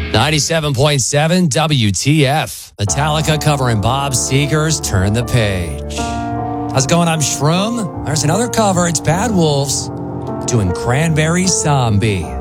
97.7 WTF. Metallica covering Bob Seger's Turn the Page. How's it going? I'm Shroom. There's another cover. It's Bad Wolves doing Cranberry Zombie.